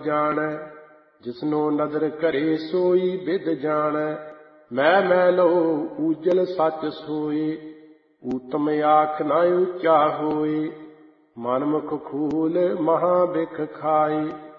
ਜਾਣੈ। ਜਿਸਨੋ ਨਦਰ ਕਰੇ ਸੋਈ ਬਿਦ ਜਾਣੈ। ਮੈਂ ਲੋ ਊਜਲ ਸੱਚ ਸੋਏ, ਊਤਮ ਆਖ ਨ ਉੱਚਾ ਹੋਏ। ਮਨ ਮੁਖ ਖੂਲ ਮਹਾ ਬਿਖ ਖਾਏ।